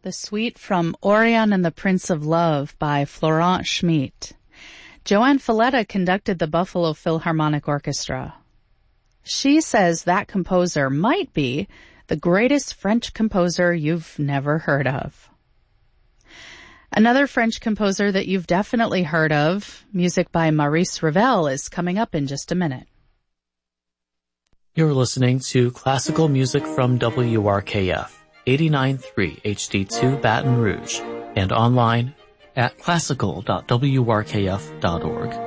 The suite from Orion and the Prince of Love by Florent Schmidt. Joanne Falletta conducted the Buffalo Philharmonic Orchestra. She says that composer might be the greatest French composer you've never heard of. Another French composer that you've definitely heard of, music by Maurice Ravel, is coming up in just a minute. You're listening to classical music from WRKF, 89.3 HD2 Baton Rouge, and online at classical.wrkf.org.